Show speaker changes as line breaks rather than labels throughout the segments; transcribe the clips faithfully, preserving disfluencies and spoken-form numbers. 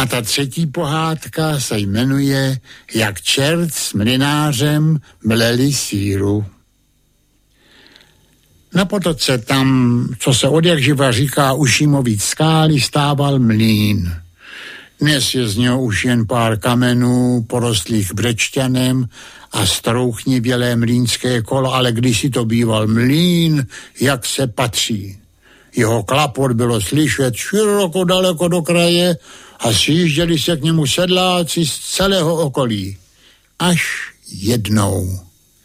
A ta třetí pohádka se jmenuje Jak čert s mlynářem mleli síru. Na potoce tam, co se odjakživa říká u Šímových skály, stával mlýn. Dnes je z něho už jen pár kamenů porostlých brečťanem a strouchnivělé mlýnské kolo, ale když si to býval mlýn, jak se patří. Jeho klapot bylo slyšet široko daleko do kraje a sjížděli se k němu sedláci z celého okolí. Až jednou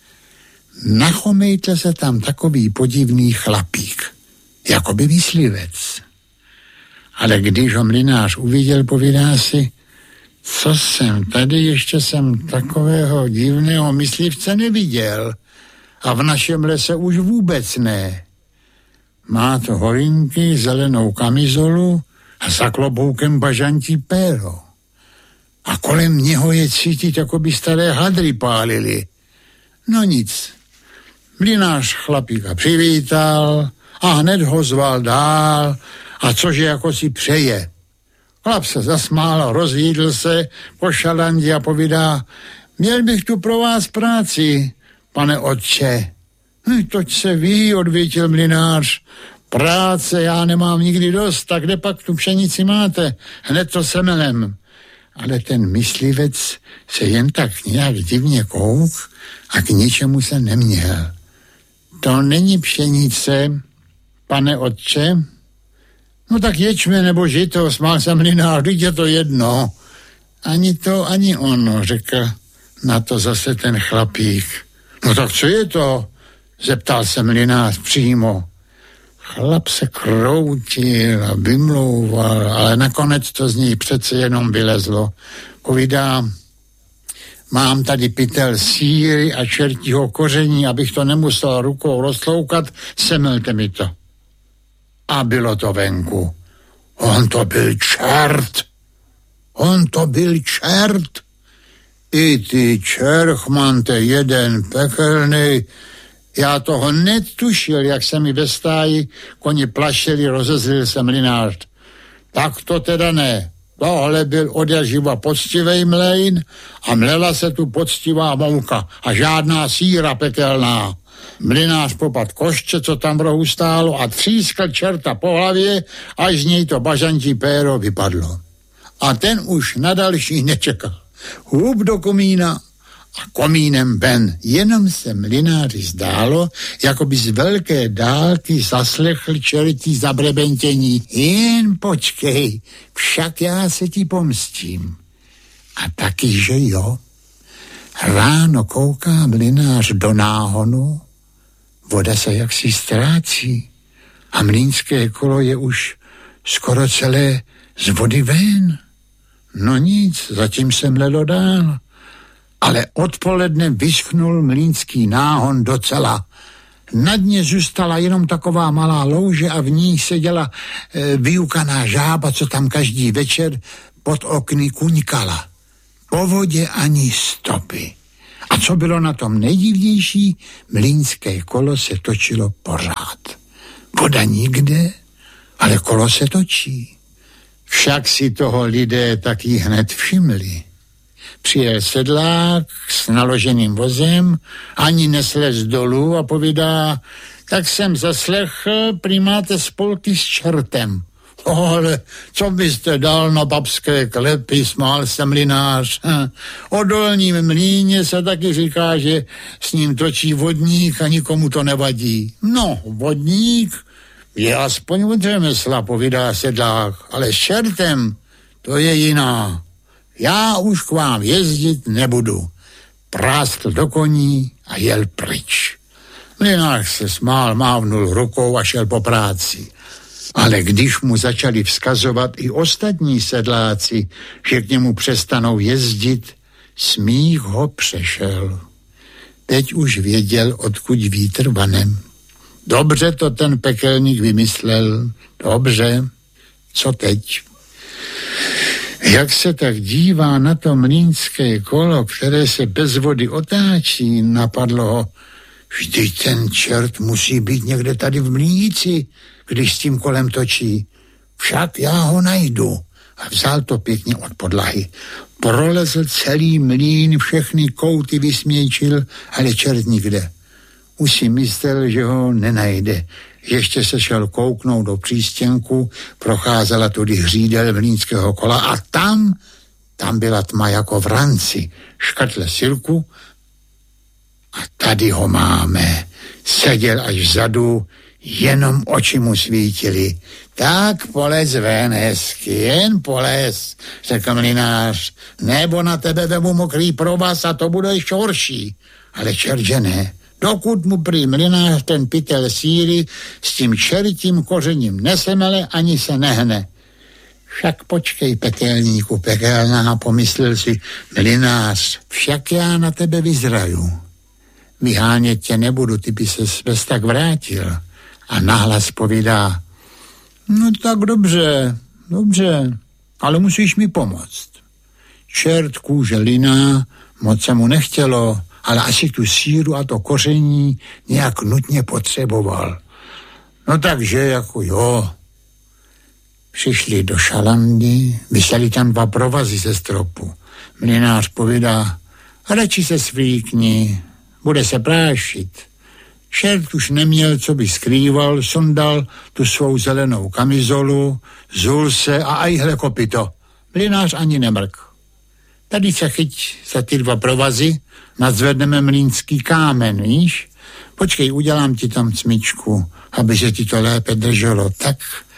nachomejtl se tam takový podivný chlapík, jako by myslivec. Ale když ho mlynář uviděl, povídá si, co jsem, tady ještě jsem takového divného myslivce neviděl a v našem lese už vůbec ne. Má to horinky, zelenou kamizolu a za kloboukem bažantí péro. A kolem něho je cítit, jako by staré hadry pálily. No nic. Mlynář chlapíka přivítal a hned ho zval dál, a cože jako si přeje. Chlap se zasmál, rozjídl se po šalandi a povídá, měl bych tu pro vás práci, pane otče. Hm, toť se ví, odvětil mlynář, práce já nemám nikdy dost, tak kde pak tu pšenici máte, hned to semenem. Ale ten myslivec se jen tak nějak divně kouk a k ničemu se neměl. To není pšenice, pane otče. No tak ječme nebo žito, smál se mlynář, vždyť je to jedno. Ani to, ani ono, řekl na to zase ten chlapík. No tak co je to? Zeptal se mlynář přímo. Chlap se kroutil a vymlouval, ale nakonec to z něj přece jenom vylezlo. Povídá, mám tady pytel síry a čertího koření, abych to nemusel rukou roztloukat, semelte mi to. A bylo to venku. On to byl čert. On to byl čert. I ty čerchmante, jeden pekelnej. Já toho netušil, jak se mi ve stáji koni plašeli, rozezlil se mlynář. Tak to teda ne. Tohle byl odjaživa poctivej mlejn a mlela se tu poctivá mouka a žádná síra pekelná. Mlynář popad košče, co tam v rohu stálo a třískl čerta po hlavě, až z něj to bažantí péro vypadlo. A ten už na další nečekal. Hůb do komína a komínem ven. Jenom se mlynáři zdálo, jako by z velké dálky zaslechl čertí zabrebentění. Jen počkej, však já se ti pomstím. A taky, že jo. Ráno kouká mlynář do náhonu, voda se jaksi ztrácí a mlýnské kolo je už skoro celé z vody ven. No nic, zatím se mlelo dál. Ale odpoledne vyschnul mlýnský náhon docela. Na dně zůstala jenom taková malá louže a v ní seděla e, vyukaná žába, co tam každý večer pod okny kuňkala. Po vodě ani stopy. A co bylo na tom nejdivnější, mlýnské kolo se točilo pořád. Voda nikde, ale kolo se točí. Však si toho lidé taky hned všimli. Přijel sedlák s naloženým vozem, ani neslez dolů a povídá, tak jsem zaslechl, prý máte spolky s čertem. Oh, ale co byste dal na babské klepy, smál se mlynář. O dolním mlýně se taky říká, že s ním točí vodník a nikomu to nevadí. No, vodník je aspoň od řemesla, povídá sedlák, ale s čertem to je jiná. Já už k vám jezdit nebudu. Práskl do koní a jel pryč. Mlynář se smál, mávnul rukou a šel po práci. Ale když mu začali vzkazovat i ostatní sedláci, že k němu přestanou jezdit, smích ho přešel. Teď už věděl, odkud vítr vanem. Dobře to ten pekelník vymyslel. Dobře. Co teď? Jak se tak dívá na to mlýnské kolo, které se bez vody otáčí, napadlo ho, vždyť ten čert musí být někde tady v mlýnici, když s tím kolem točí. Však já ho najdu a vzal to pěkně od podlahy. Prolezl celý mlýn, všechny kouty vysmějčil, ale čert nikde. Už si myslel, že ho nenajde. Ještě se šel kouknout do přístěnku, procházela tudy hřídel mlýnského kola a tam, tam byla tma jako v ranci. Škatle silku a tady ho máme. Seděl až vzadu, jenom oči mu svítily. Tak polez ven hezky, jen polez, řekl mlynář, nebo na tebe vemu mokrý provaz a to bude ještě horší. Ale čert, že ne. Dokud mu prý mlynář ten pytel síry s tím čertím kořením nesemele, ani se nehne. Však počkej, pekelníku, pekelná, pomyslel si mlynář, však já na tebe vyzraju. Vyhánět tě nebudu, ty by se bez tak vrátil. A nahlas povídá, no tak dobře, dobře, ale musíš mi pomoct. Čert kůže liná, moc se mu nechtělo, ale asi tu síru a to koření nějak nutně potřeboval. No takže jako jo. Přišli do šalandy, vyseli tam dva provazy ze stropu. Mlynář povídá, radši se svlíkni, bude se prášit. Čert už neměl, co by skrýval, sundal tu svou zelenou kamizolu, zul se a ajhle kopito. Mlynář ani nemrk. Tady se chyť za ty dva provazy, nadzvedneme mlýnský kámen, víš? Počkej, udělám ti tam cmičku, aby se ti to lépe drželo. Tak,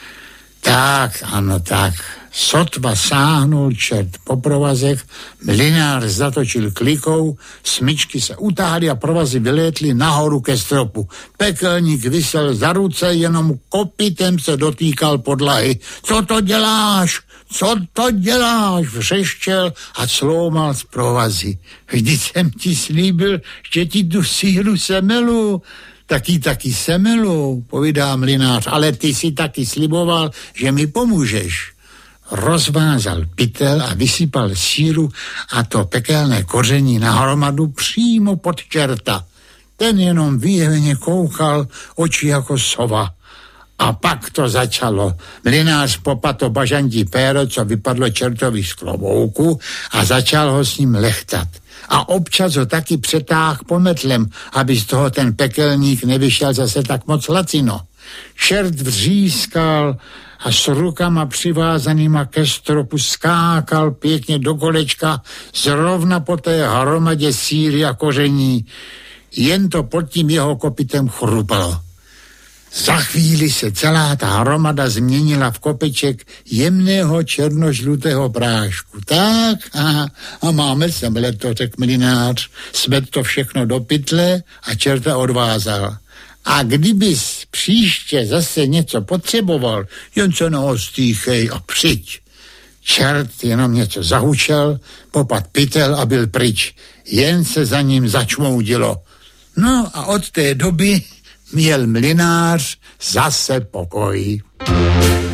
tak, ano, tak. Sotva sáhnul čert po provazech, mlynář zatočil klikou, smyčky se utáhly a provazy vylétly nahoru ke stropu. Pekelník visel za ruce, jenom kopitem se dotýkal podlahy. Co to děláš? Co to děláš? Vřeštěl a cloumal z provazy. Vždyť jsem ti slíbil, že ti tu síru semelu. Taky, taky semelu, povídá mlynář, ale ty si taky sliboval, že mi pomůžeš. Rozvázal pytel a vysypal síru a to pekelné koření na hromadu přímo pod čerta. Ten jenom výjevně koukal, oči jako sova. A pak to začalo. Mlynář popadl to bažantí péro, co vypadlo čertovi z klobouku a začal ho s ním lechtat. A občas ho taky přetáhl pometlem, aby z toho ten pekelník nevyšel zase tak moc lacino. Čert vřískal a s rukama přivázanýma ke stropu skákal pěkně do kolečka zrovna po té hromadě síry a koření. Jen to pod tím jeho kopitem chrupalo. Za chvíli se celá ta hromada změnila v kopeček jemného černožlutého prášku. Tak a, a máme semhle to, řekl mlynář. Smet to všechno do pytle a čerta odvázal. A kdybys příště zase něco potřeboval, jen se neostýchej a přijď. Čert jenom něco zahučel, popad pytel a byl pryč. Jen se za ním začmoudilo. No a od té doby měl mlynář zase pokoj.